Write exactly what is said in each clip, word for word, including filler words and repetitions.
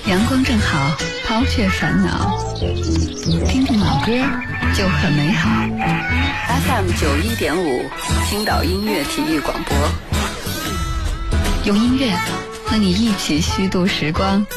阳光正好，抛却烦恼，听听老歌就很美好。 F M 九一点五，青岛音乐体育广播， 用音乐和你一起虚度时光。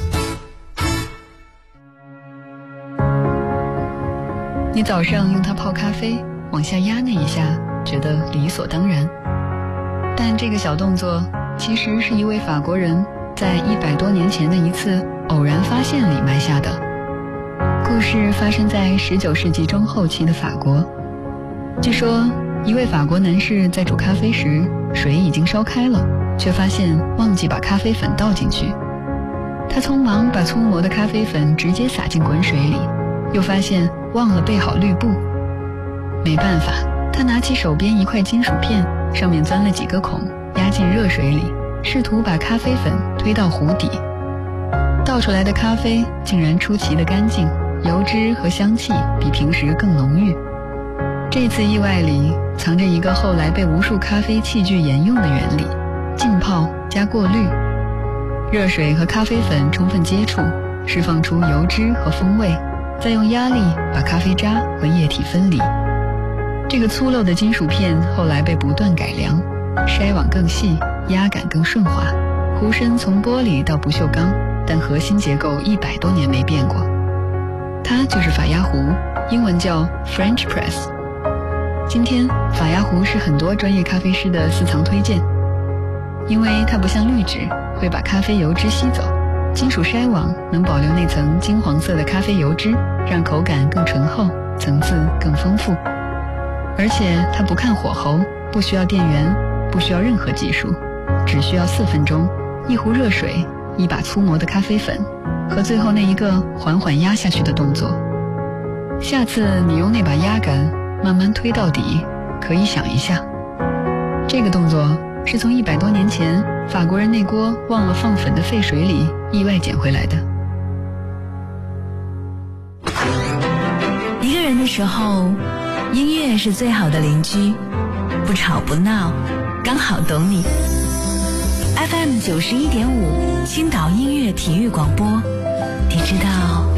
你早上用它泡咖啡，往下压那一下觉得理所当然，但这个小动作其实是一位法国人在一百多年前的一次偶然发现里埋下的。故事发生在十九世纪中后期的法国。据说一位法国男士在煮咖啡时，水已经烧开了，却发现忘记把咖啡粉倒进去。他匆忙把粗磨的咖啡粉直接洒进滚水里，又发现忘了备好滤布。没办法，他拿起手边一块金属片，上面钻了几个孔，压进热水里，试图把咖啡粉推到壶底。倒出来的咖啡竟然出奇的干净，油脂和香气比平时更浓郁。这次意外里藏着一个后来被无数咖啡器具沿用的原理：浸泡加过滤。热水和咖啡粉充分接触，释放出油脂和风味，再用压力把咖啡渣和液体分离。这个粗陋的金属片后来被不断改良，筛网更细，压感更顺滑，壶身从玻璃到不锈钢，但核心结构一百多年没变过。它就是法压壶，英文叫 French Press。 今天法压壶是很多专业咖啡师的私藏推荐，因为它不像滤纸会把咖啡油脂吸走，金属筛网能保留那层金黄色的咖啡油脂，让口感更醇厚，层次更丰富。而且它不看火候，不需要电源，不需要任何技术，只需要四分钟，一壶热水，一把粗磨的咖啡粉，和最后那一个缓缓压下去的动作。下次你用那把压杆慢慢推到底，可以想一下，这个动作是从一百多年前法国人那锅忘了放粉的沸水里意外捡回来的。 一个人的时候，音乐是最好的邻居，不吵不闹，刚好懂你。 F M 九十一点五，青岛音乐体育广播，你知道